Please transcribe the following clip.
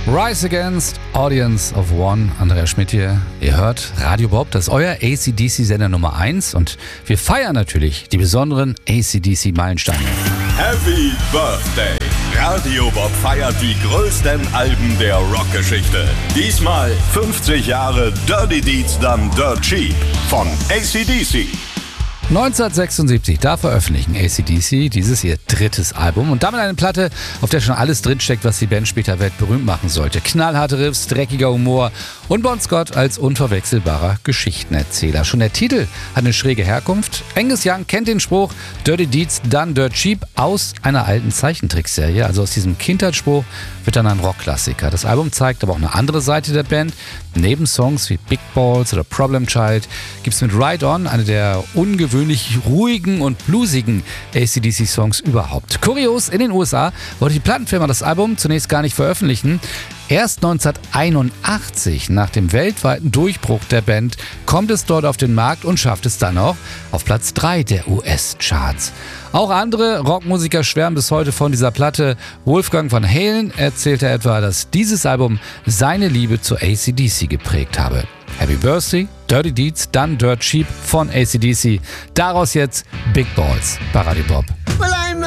Rise Against, Audience of One, Andreas Schmidt hier. Ihr hört Radio Bob, das ist euer AC/DC-Sender Nummer 1 und wir feiern natürlich die besonderen AC/DC-Meilensteine. Happy Birthday! Radio Bob feiert die größten Alben der Rockgeschichte. Diesmal 50 Jahre Dirty Deeds Done Dirt Cheap von AC/DC. 1976, da veröffentlichen AC/DC dieses ihr drittes Album und damit eine Platte, auf der schon alles drinsteckt, was die Band später weltberühmt machen sollte. Knallharte Riffs, dreckiger Humor und Bon Scott als unverwechselbarer Geschichtenerzähler. Schon der Titel hat eine schräge Herkunft. Angus Young kennt den Spruch Dirty Deeds Done Dirt Cheap aus einer alten Zeichentrickserie. Also aus diesem Kindheitsspruch wird dann ein Rockklassiker. Das Album zeigt aber auch eine andere Seite der Band. Neben Songs wie Big Balls oder Problem Child gibt es mit Ride On eine der ungewöhnlich ruhigen und bluesigen AC/DC-Songs überhaupt. Kurios, in den USA wollte die Plattenfirma das Album zunächst gar nicht veröffentlichen. Erst 1981, nach dem weltweiten Durchbruch der Band, kommt es dort auf den Markt und schafft es dann auch auf Platz 3 der US-Charts. Auch andere Rockmusiker schwärmen bis heute von dieser Platte. Wolfgang Van Halen erzählte etwa, dass dieses Album seine Liebe zu AC/DC geprägt habe. Happy Birthday, Dirty Deeds Done Dirt Cheap von AC/DC. Daraus jetzt Big Balls bei Radio Bob.